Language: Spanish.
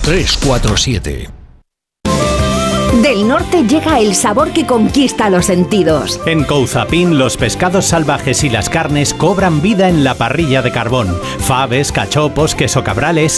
347. Del norte llega el sabor que conquista los sentidos. En Couzapin, los pescados salvajes y las carnes cobran vida en la parrilla de carbón. Faves, cachopos, queso cabrales